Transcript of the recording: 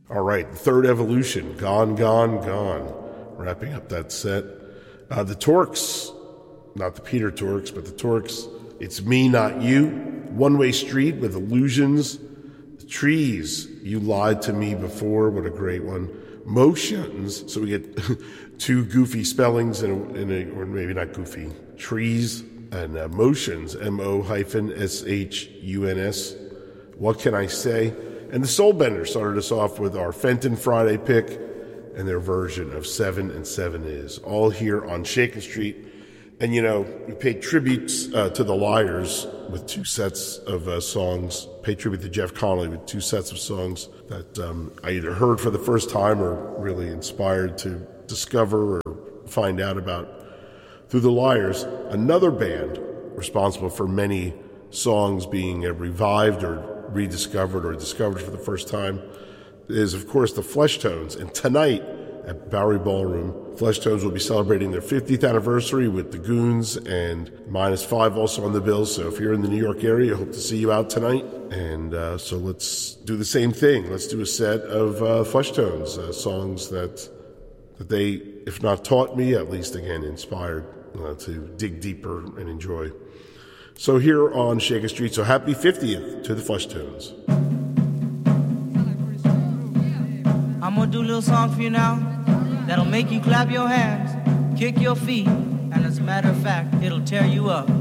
All right, Third Evolution, Gone, Gone, Gone. Wrapping up that set. The Torques, not the Peter Torks, but the Torques. It's Me, Not You. One Way Street with Illusions. The Trees, You Lied to Me Before. What a great one. Motions, so we get two goofy spellings or maybe not goofy. Trees and Motions, MO-SHUNS. What Can I Say? And the Soulbenders started us off with our Fenton Friday pick and their version of 7 and 7 Is. All here on Shakin' Street. And, you know, we paid tributes to the Liars with two sets of songs. Paid tribute to Jeff Connolly with two sets of songs that I either heard for the first time or really inspired to discover or find out about through the Liars. Another band responsible for many songs being revived or rediscovered or discovered for the first time is, of course, the Fleshtones. And tonight at Bowery Ballroom, Fleshtones will be celebrating their 50th anniversary with the Goons and -5 also on the bill. So if you're in the New York area, I hope to see you out tonight. And so let's do the same thing. Let's do a set of Fleshtones, songs that they, if not taught me, at least, again, inspired to dig deeper and enjoy. So here on Shakin' Street, so happy 50th to the Fleshtones. I'm gonna do a little song for you now that'll make you clap your hands, kick your feet, and as a matter of fact, it'll tear you up.